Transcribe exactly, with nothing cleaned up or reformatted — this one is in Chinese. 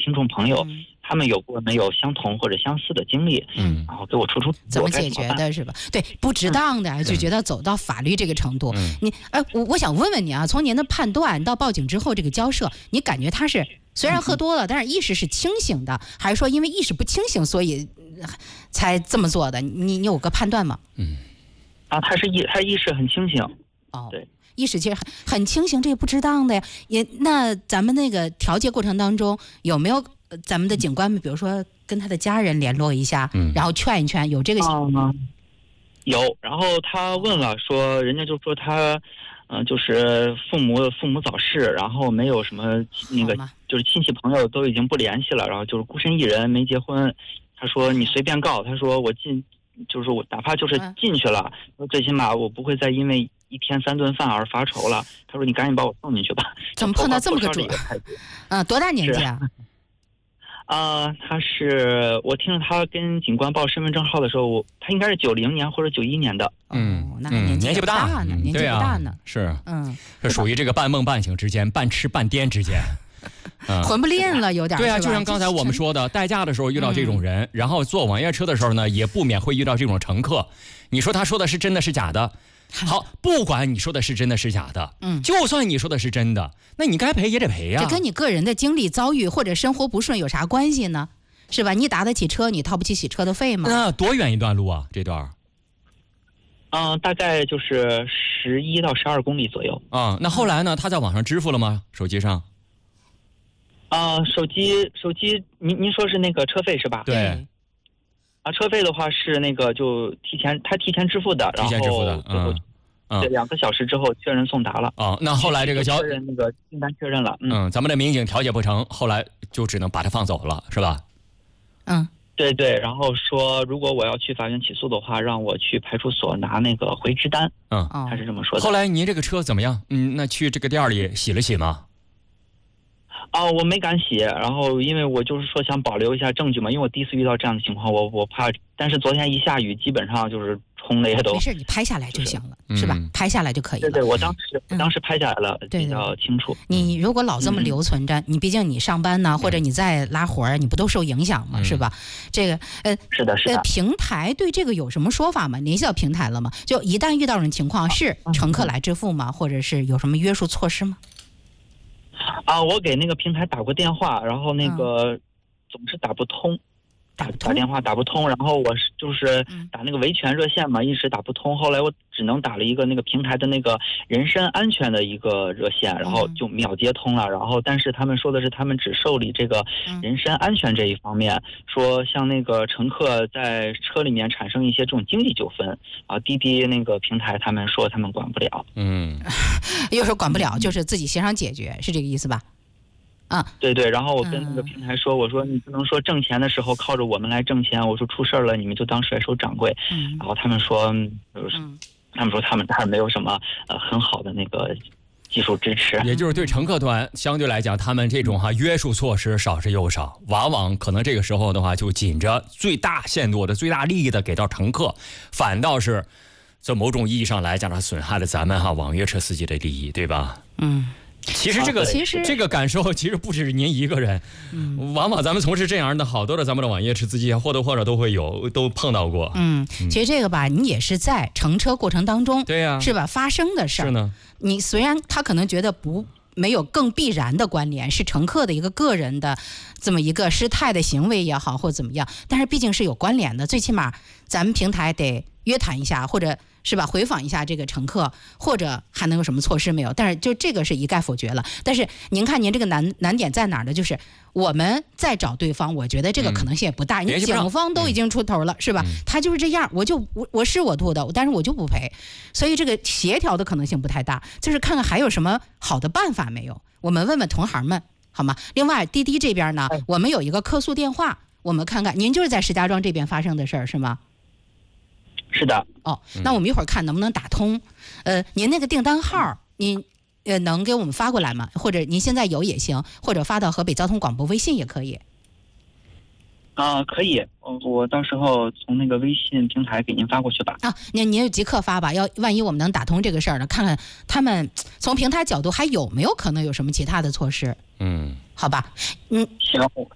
听众朋友， 嗯、 他们有过没有相同或者相似的经历， 嗯， 然后给我出出怎么解决的是吧？对，不值当的、嗯、就觉得走到法律这个程度，嗯、你呃，我我想问问你啊，从您的判断到报警之后这个交涉，你感觉他是虽然喝多了，但是意识是清醒的，还是说因为意识不清醒所以才这么做的？你你有个判断吗？ 嗯，啊，他是意他意识很清醒， 哦， 对。 意识其实很很清醒，这也不值当的呀。也那咱们那个调解过程当中，有没有咱们的警官们，比如说跟他的家人联络一下，嗯、然后劝一劝，有这个？ 嗯，有。然后他问了，说人家就说他，嗯、呃，就是父母父母早逝，然后没有什么那个，就是亲戚朋友都已经不联系了，然后就是孤身一人没结婚。他说你随便告，他说我进，就是我哪怕就是进去了，嗯、最起码我不会再因为一天三顿饭而发愁了。他说你赶紧把我送进去吧。 怎么碰到这么个主？嗯，多大年纪啊？ 啊、呃，他是我听了他跟警官报身份证号的时候，我他应该是九零年或者九一年的。 嗯，那还年纪不大呢，年纪不大呢。 是， 嗯， 是属于这个半梦半醒之间，半痴半癫之间。 嗯、混不吝了，有点。 对啊，就像刚才我们说的，代驾的时候遇到这种人，嗯、然后坐网约车的时候呢，也不免会遇到这种乘客。你说他说的是真的是假的？好，不管你说的是真的是假的，嗯，就算你说的是真的，那你该赔也得赔呀。 这跟你个人的经历遭遇或者生活不顺有啥关系呢？是吧？你打得起车，你掏不起洗车的费吗？ 那多远一段路啊？这段？ 嗯、呃，大概就是十一到十二公里左右。 啊、嗯，那后来呢？他在网上支付了吗？手机上？ 啊、呃，手机手机，您您说是那个车费是吧？ 对。 啊，车费的话是那个就提前他提前支付的， 提前支付的， 然后嗯， 对，两个小时之后确认送达了。 哦，那后来这个交确认那个订单确认了， 嗯，嗯咱们的民警调解不成，后来就只能把他放走了，是吧？ 嗯， 对对，然后说如果我要去法院起诉的话，让我去派出所拿那个回执单。 嗯， 他是这么说的。 后来您这个车怎么样？嗯，那去这个店里洗了洗吗？ 啊、哦，我没敢洗，然后因为我就是说想保留一下证据嘛，因为我第一次遇到这样的情况，我我怕，但是昨天一下雨，基本上就是冲的也都没事，你拍下来就行了， 就是、 是吧？ 嗯、 拍下来就可以了。 对对，我当时、嗯、当时拍下来了， 对比较清楚。 你如果老这么留存着，嗯、你毕竟你上班呢，或者你在拉活儿，你不都受影响吗？ 嗯、 是吧？这个呃， 是的，是的。 呃，平台对这个有什么说法吗？联系到平台了吗？就一旦遇到这种情况，是乘客来支付吗？或者是有什么约束措施吗？ 啊，我给那个平台打过电话，然后那个总是打不通， 打不通打电话打不通，然后我是就是打那个维权热线嘛，一直打不通，后来我只能打了一个那个平台的那个人身安全的一个热线，然后就秒接通了，然后但是他们说的是他们只受理这个人身安全这一方面，说像那个乘客在车里面产生一些这种经济纠纷啊，滴滴那个平台他们说他们管不了， 嗯， 又说管不了，就是自己协商解决，是这个意思吧？啊， 对对，然后我跟那个平台说，我说你不能说挣钱的时候靠着我们来挣钱，我说出事了你们就当甩手掌柜，嗯、然后他们说，就是、嗯、他们说他们那儿没有什么呃很好的那个技术支持， 也就是对乘客端相对来讲，他们这种哈约束措施少之又少，往往可能这个时候的话就紧着最大限度的、最大利益的给到乘客，反倒是从某种意义上来讲，它损害了咱们哈网约车司机的利益，对吧？ 嗯。 其实这个、 啊、其实这个感受其实不止您一个人，嗯，往往咱们从事这样的好多的咱们的网约车司机或多或少都会有都碰到过。 嗯，其实这个吧，你也是在乘车过程当中， 对呀、啊， 是吧？发生的事儿。 是呢。 你虽然他可能觉得不没有更必然的关联，是乘客的一个个人的这么一个失态的行为也好，或怎么样，但是毕竟是有关联的，最起码咱们平台得约谈一下，或者是吧回访一下这个乘客，或者还能有什么措施没有？但是就这个是一概否决了。但是您看您这个难难点在哪儿呢？就是我们再找对方，我觉得这个可能性也不大，因为警方都已经出头了，是吧？他就是这样，我就我我是我吐的，但是我就不赔，所以这个协调的可能性不太大。就是看看还有什么好的办法没有，我们问问同行们好吗？另外滴滴这边呢，我们有一个客诉电话，我们看看您就是在石家庄这边发生的事儿是吗？ 是的。 哦，那我们一会儿看能不能打通。呃，您那个订单号，您呃能给我们发过来吗？或者您现在有也行，或者发到河北交通广播微信也可以。 啊、呃，可以，我到时候从那个微信平台给您发过去吧。 啊，您您就即刻发吧，要万一我们能打通这个事儿呢，看看他们从平台角度还有没有可能有什么其他的措施。 嗯， 好吧，嗯， 行，